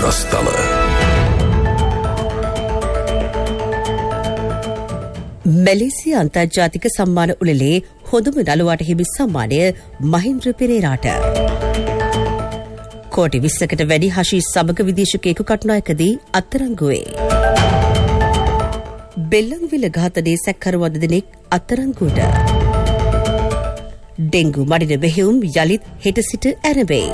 රසතල. Malaysia අන්තර්ජාතික සම්මාන උළෙලේ හොඳම නළුවාට හිමි සම්මානය මහින්ද්‍ර පෙරේරාට. කෝටි 20කට වැඩි හෂීෂ් සමග විදේශිකයෙකු කටුනායකදී අත්අඩංගුවේ. බෙල්ලන්විල ඝාතනයේ සැකකරුවන් දෙනෙක් අත්අඩංගුවට. ඩෙංගු මඩින මෙහෙයුම් යලිත් හෙට සිට ඇරඹේ.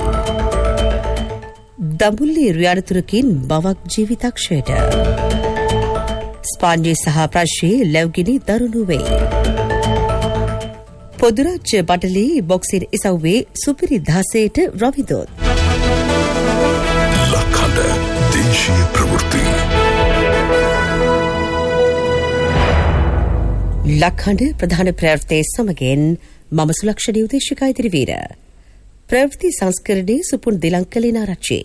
දඹුල්ලේ රියානතුරකින් බවක් ජීවිතක්ෂයට. ස්පාඤ්ඤේ සහ ප්‍රශ්යේ ලැබ්ගිනි දරුණු වේ. පොදුරාජ්‍ය බටලී බොක්සින් ඉසව්වේ සුපිරි 16ට රවිදෝත්. ලක්හඬ දේශීය ප්‍රවෘත්ති. ලක්හඬ ප්‍රධාන ප්‍රවෘත්ති සමගින් මම සුලක්ෂණී උදේශිකා ඉදිරිවීර. ප්‍රවෘත්ති සංස්කරණයේ සුපුන් දිලංකලින ආරච්චි.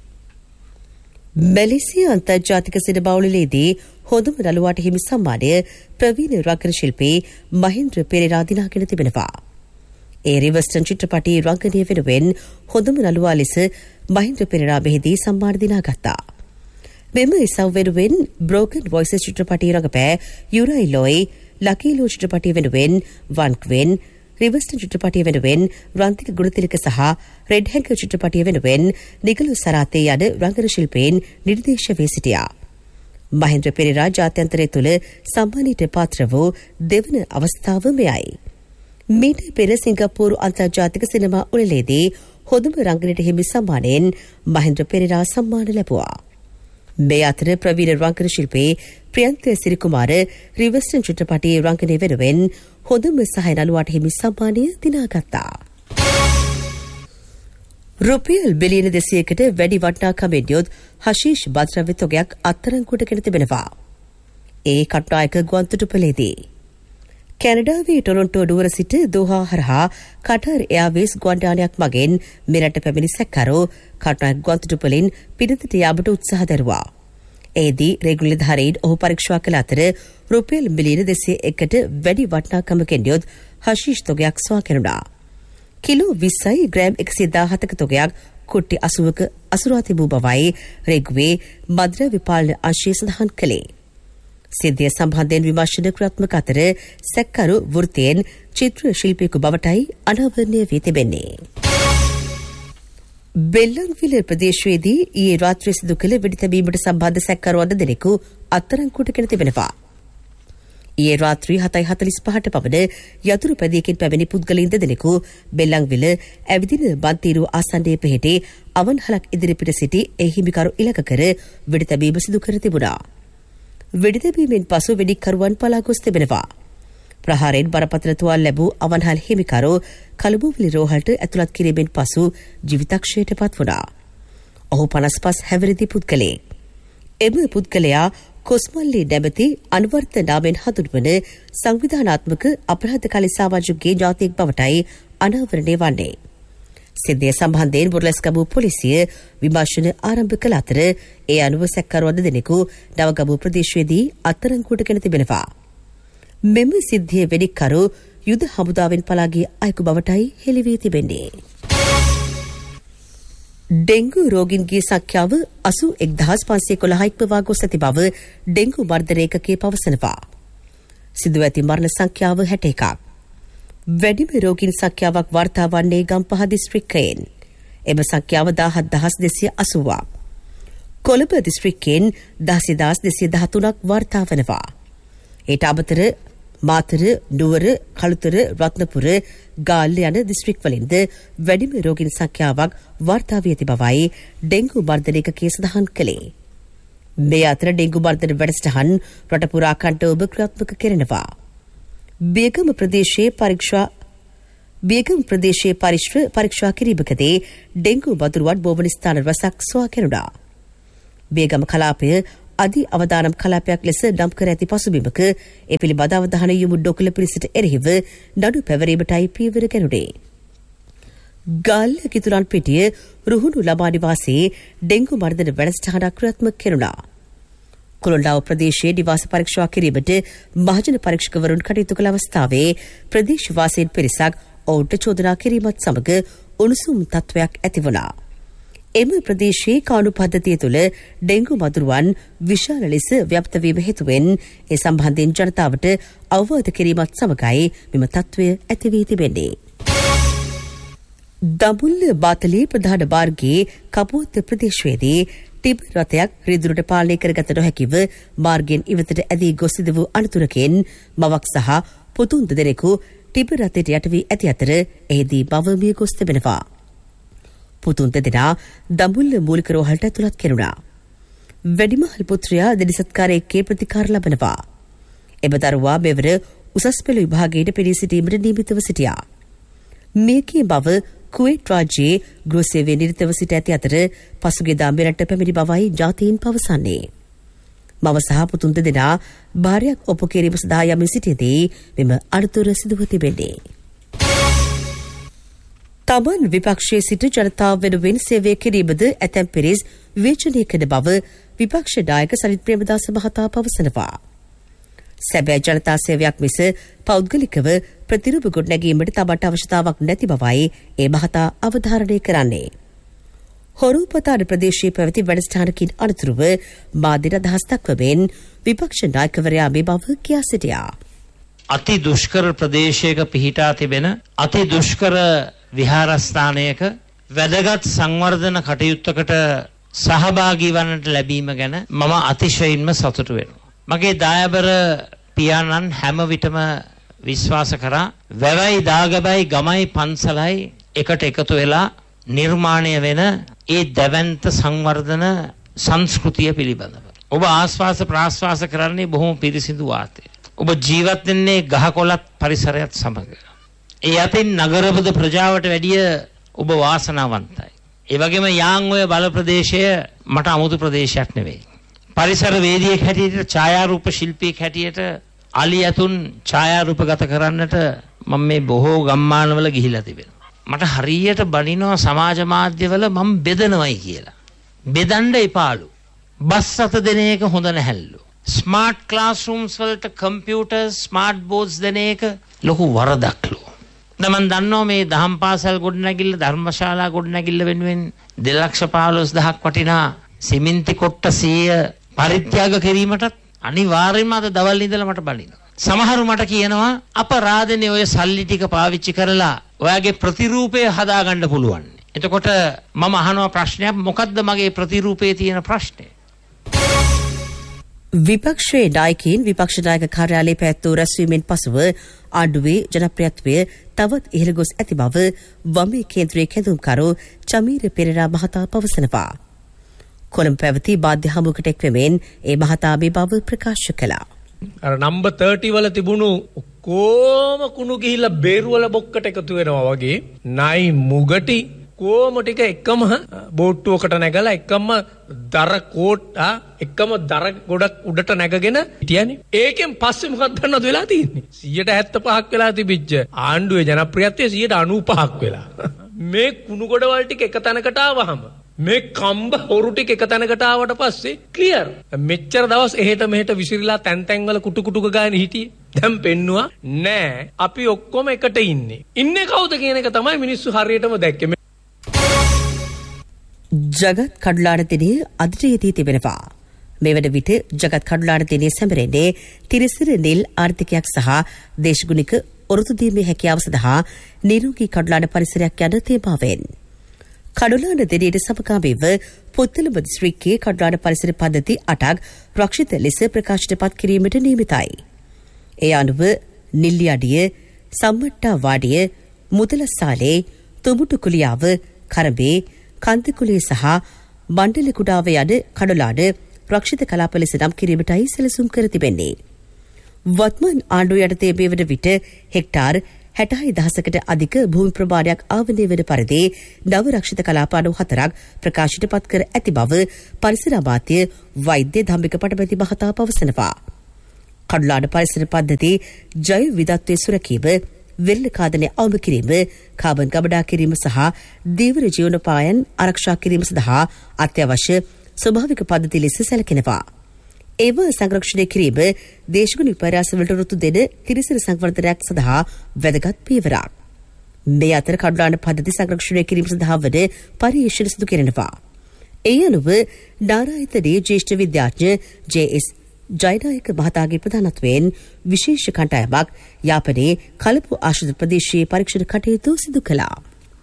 මැලේසියා අන්තර්ජාතික සිනමා උළෙලේදී හොඳම නළුවාට හිමි සම්මානය ප්‍රවීණ රංගන ශිල්පී මහින්ද්‍ර පෙරේරා දිනාගෙන තිබෙනවා. ඒ රිවර්ස්ටන් චිත්‍රපටයේ රංගනය වෙනුවෙන් හොඳම නළුවා ලෙස මහින්ද්‍ර පෙරේරා මෙහිදී සම්මාන දිනාගත්තා. මෙම ඉසව් වෙනුවෙන් බ්‍රෝකන් වොයිසස් චිත්‍රපටයේ රඟපෑ යුරයි ලොයි, ලකීලෝ චිත්‍රපටය වෙනුවෙන් වන් ක්වෙන්, රිවර්ස්ටන් චිත්‍රපටය වෙනුවෙන් රන්තික ගුණතිලක සහ රෙඩ් හැන්කර් චිත්‍රපටය වෙනුවෙන් නිගලු සරාතේ යන රංගන ශිල්පීන් නිර්දේශ වී සිටියා. මහින්ද්‍ර පෙරේරා ජාත්‍යන්තරය තුළ සම්මානයට පාත්‍ර වූ දෙවන අවස්ථාව මෙයයි. මීට පෙර සිංගප්පූරු අන්තර්ජාතික සිනමා උළෙලේදී හොඳම රංගනයට හිමි සම්මානයෙන් මහින්ද්‍ර පෙරේරා සම්මාන ලැබුවා. මේ අතර ප්‍රවීණ රංගන ශිල්පී ප්‍රියන්ත සිරිකුමාර රිවර්ස්ටන් චිත්‍රපටයේ රංගනය වෙනුවෙන් හොඳම සහාය නළුවාට හිමි සම්මානය දිනාගත්තා. රුපියල් බිලියන 200කට වැඩි වටිනාකමින් යොත් හෂීෂ් බද්‍රව්‍ය තොගයක් අත්අඩංගුවට ගෙන තිබෙනවා. ඒ කටුනායක ගුවන්තොටුපළේදී. කැනඩාවේ ටොරොන්ටෝ නුවර සිට දෝහා හරහා කටර් එයාවේස් ගුවන්යානයක් මගින් මෙරට පැමිණි සැකකරු කටුනායක ගුවන්තොටුපළින් පිටතට යාමට උත්සාහ දැරුවා. එෙහිදී රේගුල නිලධාරීන් ඔහු පරීක්ෂා කළ අතර රුපියල් මිලියන 201කට වැඩි වටිනාකමකින් යොත් හෂීෂ් තොගයක් සොයා කෙරුණා. කිලෝ 20යි ග්‍රෑම් 117ක තොගයක් කුට්ටි 80ක අසුරා තිබූ බවයි රේගුවේ මද්‍රව්‍ය පාලන අංශය සඳහන් කළේ. සිද්ධිය සම්බන්ධයෙන් විමර්ශන ක්‍රියාත්මක අතර සැකකරු වෘත්තීන් චිත්‍ර ශිල්පියෙකු බවටයි අනාවරණය වී තිබෙන්නේ. බෙල්ලන්විල ප්‍රදේශයේදී ඊයේ රාත්‍රියේ සිදු කළ වෙඩි තැබීමට සම්බන්ධ සැකකරුවන් දෙදෙනෙකු අත්අඩංගුවට ගෙන තිබෙනවා. ඊයේ රාත්‍රී 7:45ට පමණ යතුරු පැදියකින් පැමිණි පුද්ගලයන් දෙදෙනෙකු බෙල්ලන්විල ඇවිදින බන්තිරුව ආසන්නයේ පිහිටි අවන්හලක් ඉදිරිපිට සිටි ඒ හිමිකරු ඉලක්ක කර වෙඩි තැබීම සිදු කර තිබුණා. වෙඩි තැබීමෙන් පසු වෙඩික්කරුවන් පලා ගොස් තිබෙනවා. ප්‍රහාරයෙන් බරපතල තුවාල ලැබූ අවන්හල් හිමිකරු කළුබෝවිලි රෝහලට ඇතුළත් කිරීමෙන් පසු ජීවිතක්ෂයට පත් වුණා. ඔහු 55 හැවිරිදි පුද්ගලයෙක්. එම පුද්ගලයා කොස්මල්ලි නැමැති අනුවර්ත නාමයෙන් හඳුන්වන සංවිධානාත්මක අපරාධකාරී සමාජයේ ඥාතියෙක් බවටයි අනාවරණය වන්නේ. සිද්ධිය සම්බන්ධයෙන් බොරලැස්ගමුව පොලිසිය විමර්ශන ආරම්භ කළ අතර ඒ අනුව සැකකරුවන් දෙදෙනෙකු නවගමුව ප්‍රදේශයේදී අත්අඩංගුවට ගෙන තිබෙනවා. මෙම සිද්ධියේ වෙඩික්කරු යුද හමුදාවෙන් පලා ගිය අයෙකු බවටයි හෙළි වී තිබෙන්නේ. ඩෙංගු රෝගීන්ගේ සංඛ්‍යාව 81511 ඉක්මවා ගොස් ඇති බව ඩෙංගු මර්ධන ඒකකයේ පවසනවා. සිදුව ඇති මරණ සංඛ්‍යාව 61ක්. වැඩිම රෝගීන් සංඛ්‍යාවක් වාර්තා වන්නේ ගම්පහ දිස්ත්‍රික්කයෙන්. එම සංඛ්‍යාව 17280ක්. කොළඹ දිස්ත්‍රික්කයෙන් 10213ක් වාර්තා වනවා. ඊට අමතර මාතර, නුවර, කළුතර, රත්නපුර, ගාල්ල යන දිස්ත්‍රික්වලින්ද වැඩිම රෝගීන් සංඛ්‍යාවක් වාර්තා වී ඇති බවයි ඩෙංගු මර්ධන ඒකකයේ සඳහන් කළේ. මේ අතර ඩෙංගු මර්ධන වැඩසටහන් රට පුරා කණ්ඩායම ක්‍රියාත්මක කෙරෙනවා. බේගම ප්‍රදේශයේ පරීක්ෂා කිරීමකදී ඩෙංගු වදුරුවන් බෝවන ස්ථාන රසක් සොයා කෙරුණා. බේගම කලාපය අධි අවදානම් කලාපයක් ලෙස නම් කර ඇති පසුබිමක ඒ පිළිබඳ අවධානය යොමු ඩොකල පිරිසට එරෙහිව නඩු පැවරීමටයි පියවර ගැනුණේ. ගාල්ල කිතුරන් පිටිය රුහුණු ළමා නිවාසයේ ඩෙංගු මර්ධන වැඩසටහනක් ක්‍රියාත්මක කෙරුණා. කොළොන්ඩාව ප්‍රදේශයේ නිවාස පරීක්ෂා කිරීමට මහජන පරීක්ෂකවරුන් කටයුතු කළ අවස්ථාවේ ප්‍රදේශවාසීන් පිරිසක් ඔවුන්ට චෝදනා කිරීමත් සමග උණුසුම් තත්ත්වයක් ඇති වුණා. එම ප්‍රදේශයේ කාණු පද්ධතිය තුළ ඩෙංගු මදුරුවන් විශාල ලෙස ව්‍යාප්ත වීම හේතුවෙන් ඒ සම්බන්ධයෙන් ජනතාවට අවවාද කිරීමත් සමගයි මෙම තත්ත්වය ඇති වී තිබෙන්නේ. දඹුල්ල බාතලේ ප්‍රධාන මාර්ගයේ කපුවත්ත ප්‍රදේශයේදී ටිබ් රථයක් රිදුරට පාලනය කරගත නොහැකිව මාර්ගයෙන් ඉවතට ඇදී ගොස් සිදු වූ අනතුරකින් මවක් සහ පුතුන් දෙදෙනෙකු ටිබ් රථයට යට වී ඇති අතර එහිදී මව මිය ගොස් තිබෙනවා. පුතුන් දෙදෙනා දඹුල්ල මූලික රෝහලට ඇතුළත් කෙරුණා. වැඩිමහල් පුත්‍රයා දෙඩිසත්කාරයෙක්ගේ ප්‍රතිකාර ලබනවා. එම දරුවා මෙවර උසස් පෙළ විභාගයට පෙනී සිටීමට නියමිතව සිටියා. මේකේ බව කුවේට් රාජ්‍යයේ ගෘහ සේවයේ නිරතව සිට ඇති අතර පසුගියදා මෙරට පැමිණි බවයි ජාතීන් පවසන්නේ. මව සහ පුතුන් දෙදෙනා භාර්යාවක් ඔප්පු කිරීම සඳහා යමින් සිටියදී මෙම අනතුර සිදුව තිබෙන්නේ. තමන් විපක්ෂයේ සිට ජනතාව වෙනුවෙන් සේවය කිරීමද ඇතැම් පිරිස් විවේචනය කරන බව විපක්ෂ නායක සලිත් ප්‍රේමදාස මහතා පවසනවා. සැබෑ ජනතා සේවයක් මිස පෞද්ගලිකව ප්‍රතිරූප ගොඩනැගීමට තමන්ට අවශ්‍යතාවක් නැති බවයි ඒ මහතා අවධාරණය කරන්නේ. හොරුපතාන ප්‍රදේශයේ පැවති වැඩසටහනකින් අනතුරුව මාදින අදහස් දක්වමින් විපක්ෂ නායකවරයා මේ බව කියා සිටියා. අති දුෂ්කර ප්‍රදේශයක පිහිටා තිබෙන අති දුෂ්කර විහාරස්ථානයක වැදගත් සංවර්ධන කටයුත්තකට සහභාගී වන්නට ලැබීම ගැන මම අතිශයින්ම සතුටු වෙනවා. මගේ දායබර පියාණන් හැම විටම විශ්වාස කරා වැවයි දාගබයි ගමයි පන්සලයි එකට එකතු වෙලා නිර්මාණය වෙන ඒ දැවැන්ත සංවර්ධන සංස්කෘතිය පිළිබඳව. ඔබ ආස්වාස ප්‍රාස්වාස කරන්නේ බොහොම පිරිසිදු වාතය. ඔබ ජීවත් වෙන්නේ ගහකොළත් පරිසරයත් සමග. ඒ අතින් නගරබද ප්‍රජාවට වැඩිය ඔබ වාසනාවන්තයි. ඒ වගේම යාන් ඔය බල ප්‍රදේශය මට අමුතු ප්‍රදේශයක් නෙවෙයි. පරිසර වේදිකයක් හැටියට ඡායාරූප ශිල්පියෙක් හැටියට අලි ඇතුන් ඡායාරූප ගත කරන්නට මම මේ බොහෝ ගම්මානවල ගිහිලා තිබෙනවා. මට හරියට බනිනවා සමාජ මාධ්‍යවල මම බෙදනවයි කියලා. බෙදන්න එපාලු. බස් අත දෙන එක හොඳ නැහැලු. ස්මාර්ට් ක්ලාස්රූම්ස් වලට කම්පියුටර් ස්මාර්ට් බෝඩ්ස් දෙන එක ලොකු වරදක්ලු. මම දන්නවා මේ දහම් පාසල් ගොඩනැගිල්ල ධර්මශාලා ගොඩනැගිල්ල වෙනුවෙන් 2,15,000ක් වටිනා සිමෙන්ති කොට්ට 100 පරිත්‍යාග කිරීමටත් අනිවාර්යයෙන්ම අද දවල් ඉඳලා මට බලිනවා. සමහරු මට කියනවා අපරාධනේ ඔය සල්ලි ටික පාවිච්චි කරලා ඔයාගේ ප්‍රතිරූපය හදාගන්න පුළුවන්. එතකොට මම අහනවා ප්‍රශ්නයක්, මොකද්ද මගේ ප්‍රතිරූපයේ තියෙන ප්‍රශ්නේ? විපක්ෂයේ නායකයින් විපක්ෂ නායක කාර්යාලයේ පැවැත්වූ රැස්වීමෙන් පසුව ආණ්ඩුවේ ජනප්‍රියත්වය තවත් ඉහළ ගොස් ඇති බව වමේ කේන්ද්‍රයේ කැඳවුම්කරු චමීර පෙරේරා මහතා පවසනවා. කොළඹ පැවති බාධ්‍ය හමුවකට එක්වෙමින් ඒ මහතා මේ බව ප්‍රකාශ කළා. අර නම්බර් 30 වල තිබුණු කොම කුණු ගිහිල්ලා බේරුවල බොක්කට එකතු වෙනවා වගේ නයි මුගටි කොම ටික එකම බෝට්ටුවකට නැගලා එකම දර කෝට් එකම දර ගොඩක් උඩට නැගගෙන හිටියනේ. ඒකෙන් පස්සේ මොකක්ද දන්නවද වෙලා තියෙන්නේ? 175ක් වෙලා තිබිච්ච ආණ්ඩුවේ ජනප්‍රියත්වය 95ක් වෙලා. මේ කුණු ගොඩවල් ටික එක තැනකට ආවහම මේ කම්බ හොරු ටික එක තැනකට ආවට පස්සේ ක්ලියර්. මෙච්චර දවස් එහෙට මෙහෙට විසිරිලා තැන් තැන් වල කුටු කුටුක ගානේ හිටියේ. දැන් පෙන්නවා නෑ අපි ඔක්කොම එකට ඉන්නේ. ඉන්නේ කවුද කියන එක තමයි මිනිස්සු හරියටම දැක්කේ. ජගත් කඩුලාන දිනේ අදට යෙදී තිබෙනවා. මේ වන විට ජගත් කඩුලාන දිනේ සැමරෙන්නේ තිරිසිර නිල් ආර්ථිකයක් සහ දේශගුණික ඔරොත්තු දීමේ හැකියාව සඳහා නිරෝගී කඩුලාන පරිසරයක් යන තේමාවෙන්. කඩුලාන දිනේට සමගාමීව පුත්තලම දිස්ත්‍රික්කයේ කඩුලාන පරිසර පද්ධති 8ක් රක්ෂිත ලෙස ප්‍රකාශයට පත් කිරීමට නියමිතයි. ඒ අනුව නිල්ලියඩිය, සම්මට්ටා වාඩිය, මුදලස්සාලේ, තුමුටු කුලියාව, කරඹේ, කන්තිකුලේ සහ මණ්ඩල කුඩාව යන කඩුලාන රක්ෂිත කලාප ලෙස නම් කිරීමටයි සැලසුම් කර තිබෙන්නේ. වත්මන් ආණ්ඩුව යටතේ මේ වන විට හෙක්ටාර් 66,000කට අධික භූමි ප්‍රමාණයක් ආවරණය වන පරිදි නව රක්ෂිත කලාප 94ක් ප්‍රකාශයට පත් කර ඇති බව පරිසර අමාත්‍ය වෛද්‍ය ධම්මික පටමැති මහතා පවසනවා. කඩුලාන පරිසර පද්ධති ජෛව විවිධත්වයේ සුරකීම, වෙරළ කාදනය අවම කිරීම, කාබන් ගබඩා කිරීම සහ දීවර ජීවනෝපායන් ආරක්ෂා කිරීම සඳහා අත්‍යවශ්‍ය ස්වභාවික පද්ධති ලෙස සැලකෙනවා. ඒව සංරක්ෂණය කිරීම දේශගුණ විපර්යාසවලට රුතු දෙන තිරිසිර සංවර්ධනයක් සඳහා වැදගත් පියවරක්. මේ අතර කඩුලාන පද්ධති සංරක්ෂණය කිරීම සඳහා වන පරීක්ෂණ සිදු කෙරෙනවා. ඒ අනුව නාරායතනයේ ජ්‍යෙෂ්ඨ විද්‍යාඥ ජේ.එස්. ජයනායක මහතාගේ ප්‍රධානත්වයෙන් විශේෂ කණ්ඩායමක් යාපනයේ කලපු ආශ්‍රිත ප්‍රදේශයේ පරීක්ෂණ කටයුතු සිදු කළා.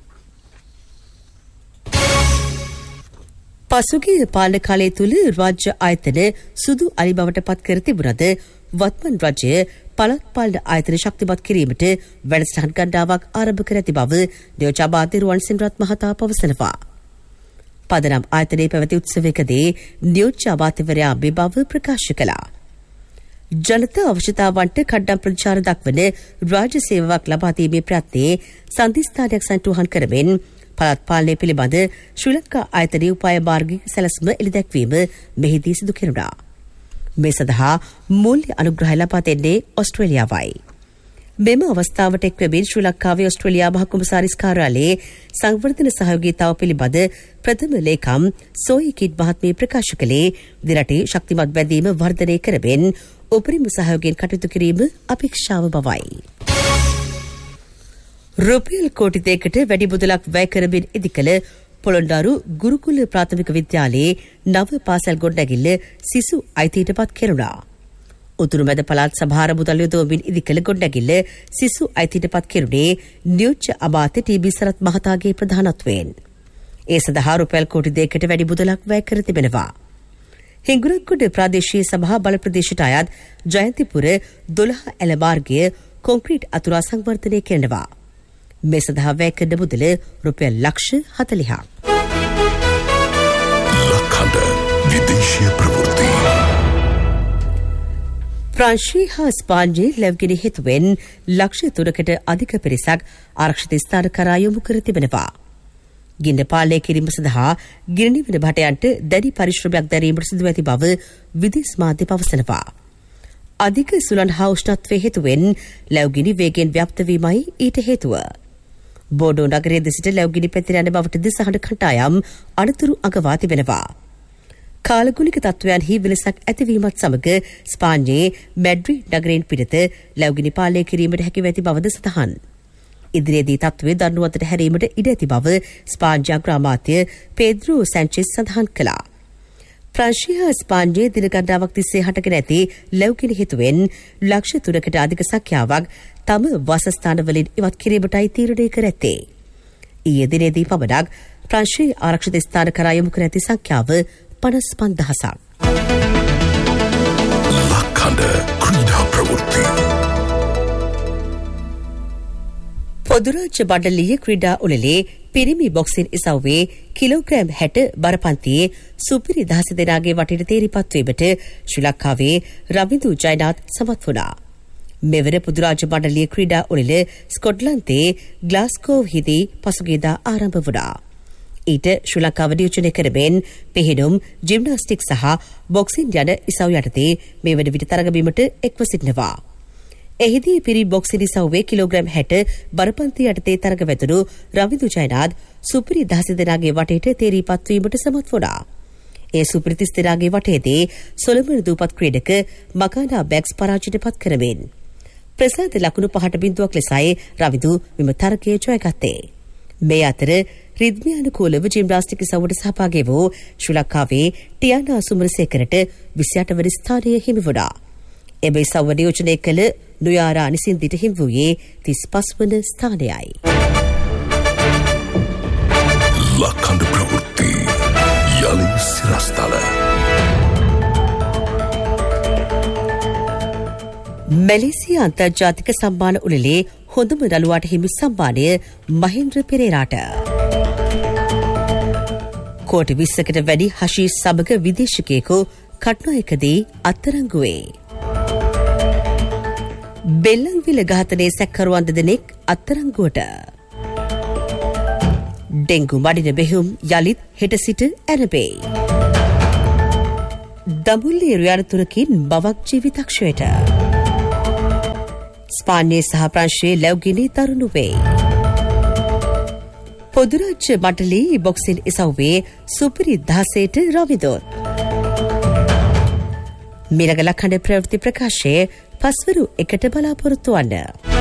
පසුගිය පාලන කාලය තුළ රාජ්‍ය ආයතන සුදු අලි බවට පත් කර තිබුණද වත්මන් රජය පළාත් පාලන ආයතන ශක්තිමත් කිරීමට වැඩසටහන් ගණනාවක් ආරම්භ කර ඇති බව නියෝජ්‍ය අමාත්‍ය රුවන් සෙනරත් මහතා පවසනවා. පදනම් ආයතනයේ පැවති උත්සවයකදී නියෝජ්‍ය අමාත්‍යවරයා මේ බව ප්‍රකාශ කළා. ජනතා අවශ්‍යතාවන්ට කඩ්ඩම් ප්‍රතිචාර දක්වන රාජ්‍ය සේවාවක් ලබා දීමේ ප්‍රයත්නයේ සන්ධිස්ථානයක් සටහන් කරමින් පළාත් පාලනය පිළිබඳ ශ්‍රී ලංකා ආයතනයේ උපාය මාර්ගික සැලැස්ම එළිදැක්වීම මෙහිදී සිදු කෙරුණා. මේ සඳහා මූල්‍ය අනුග්‍රහය ලබා දෙන්නේ ඔස්ට්‍රේලියාවයි. මෙම අවස්ථාවට එක්වමින් ශ්‍රී ලංකාවේ ඔස්ට්‍රේලියා මහ කොමසාරිස් කාර්යාලයේ සංවර්ධන සහයෝගීතාව පිළිබඳ ප්‍රථම ලේකම් සෝයි කිඩ් මහත්මිය ප්‍රකාශ කළේ දිරටේ ශක්තිමත් බැඳීම වර්ධනය කරමින් උපරිම සහයෝගයෙන් කටයුතු කිරීම අපේක්ෂාව බවයි. රුපියල් කෝටි 2කට වැඩි මුදලක් වැය කරමින් ඉදිකළ පොළොන්නරු ගුරුකුල ප්‍රාථමික විද්‍යාලයේ නව පාසල් ගොඩනැගිල්ල සිසු අයිතියට පත් කෙරුණා. උතුරුමැද පළාත් සභාර මුදල් යොදවමින් ඉදිකළ ගොඩනැගිල්ල සිසු අයිතියට පත් කෙරුණේ නියෝජ්‍ය අමාත්‍ය ටී.බී. සරත් මහතාගේ ප්‍රධානත්වයෙන්. ඒ සඳහා රුපියල් කෝටි 2කට වැඩි මුදලක් වැය කර තිබෙනවා. හිඟුරක්ගොඩ ප්‍රාදේශීය සභා බල ප්‍රදේශයට අයත් ජයන්තිපුර 12 ඇල මාර්ගය කොන්ක්‍රීට් අතුරා සංවර්ධනය කරනවා. මේ සඳහා වැය කරන මුදල රුපියල් ලක්ෂ 40ක්. ලක්හඬ විදේශීය ප්‍රවෘත්ති. ප්‍රංශී හා ස්පාඤ්ඤේ ලැබගෙන හේතුවෙන් ලක්ෂ 3කට අධික පිරිසක් ආරක්ෂිත ස්ථාන කරා යොමු කර තිබෙනවා. ගින්න පාලනය කිරීම සඳහා ගිනි නිවන භටයන්ට දැඩි පරිශ්‍රමයක් දැරීමට සිදු ඇති බව විදේශ මාධ්‍ය පවසනවා. අධික සුළං හා උෂ්ණත්වයේ හේතුවෙන් ලැබුගිනි වේගයෙන් ව්‍යාප්ත වීමයි ඊට හේතුව. බෝඩෝ නගරයේ දෙසිට ලැබුගිනි පැතිර යන බවට දිසහඬ කණ්ඩායම් අනතුරු අඟවා තිබෙනවා. කාලගුණික තත්ත්වයන්හි වෙනසක් ඇතිවීමත් සමග ස්පාඤ්ඤයේ මැඩ්‍රිඩ් නගරයෙන් පිටත ලැබුගිනි පාලනය කිරීමට හැකිව ඇති බවද සඳහන්. ඉදිරියේදී තත්ත්වය දරුණුවතට හැරීමට ඉඩ ඇති බව ස්පාඤ්ඤ අග්‍රාමාත්‍ය පේද්‍රෝ සැන්චෙස් සඳහන් කළා. ප්‍රංශීය ස්පාඤ්ඤයේ දින ගණනාවක් තිස්සේ හටගෙන ඇති ලැබුගිනි හේතුවෙන් ලක්ෂ 3කට අධික සංඛ්‍යාවක් තම වාසස්ථානවලින් ඉවත් කිරීමටයි තීරණය කර ඇත්තේ. ඊයේ දිනේදී පමණක් ප්‍රංශීය ආරක්ෂිත ස්ථාන කරා යොමු කර ඇති සංඛ්‍යාව 55,000ක්. ලක්හඬ ක්‍රීඩා ප්‍රවෘත්ති. පොදුරාජ්‍ය මණ්ඩලීය ක්‍රීඩා උළෙලේ පිරිමි බොක්සින් ඉසව්වේ කිලෝග්‍රෑම් 60 බරපන්තියේ සුපිරි 10 දෙනාගේ වටේට තේරිපත් වීමට ශ්‍රී ලංකාවේ රවිදු ජයනාත් සමත් වුණා. මෙවර පොදුරාජ්‍ය මණ්ඩලීය ක්‍රීඩා උළෙල ස්කොට්ලන්තයේ ග්ලාස්ගෝව්හිදී පසුගියදා ආරම්භ වුණා. ඊට ශ්‍රී ලංකාව නියෝජනය කරමින් පෙහෙනුම් ජිම්නාස්ටික් සහ බොක්සින් යන ඉසව් යටතේ මේ වන විට තරගබීමට එක්ව සිටිනවා. එහිදී පිරි බොක්සින් ඉසව්වේ කිලෝග්‍රෑම් 60 බරපන්ති යටතේ තරග වැදුණු රවිදු ජයනාත් සුපිරි 10 දෙනාගේ වටේට තේරීපත් වීමට සමත් වුණා. ඒ සුපිරි 30 දෙනාගේ වටේදී සොලමන් දූපත් ක්‍රීඩක මකානා බැග්ස් පරාජයට පත් කරමින් ප්‍රසාද ලකුණු 5.0ක් ලෙසයි රවිදු මෙම තරගයේ ජයගත්තේ. මේ අතර රිද්මයානුකූලව ජිම්නාස්ටික් ඉසව්වට සහභාගී වූ ශ්‍රී ලංකාවේ ටියානා සුමරසේකරට 28 වන ස්ථානය හිමි වුණා. එම ඉසව්ව නියෝජනය කළ නුයාරා නිසින්දිට හිමි වූයේ 35 වන ස්ථානයයි. ලක්හඬ ප්‍රවෘත්ති යලි සිරස්තල. මැලේසියා අන්තර්ජාතික සම්මාන උළෙලේ හොඳම නළුවාට හිමි සම්මානය මහින්ද්‍ර පෙරේරාට. කෝටි 20කට වැඩි හෂීෂ් සමග විදේශිකයෙකු කටුනායකදී අත්අඩංගුවේ. බෙල්ලන්විල ඝාතනයේ සැකකරුවන් දෙදෙනෙක් අත්අඩංගුවට. ඩෙංගු මඩින බෙහෙවුම් යලිත් හෙට සිට ඇරඹේ. දඹුල්ලේ රියනතුරකින් බවක් ජීවිතක්ෂයට. ස්පාඤ්ඤයේ සහ ප්‍රංශයේ ලැබුගිනි දරුණු වේ. පොදුරාජ්‍ය මණ්ඩලයේ බොක්සින් ඉසව්වේ සුපිරි 16ට රවිදොත්. මිරගල ඛණ්ඩ ප්‍රවෘත්ති ප්‍රකාශයේ පස්වරු 1ට බලාපොරොත්තු වන්න.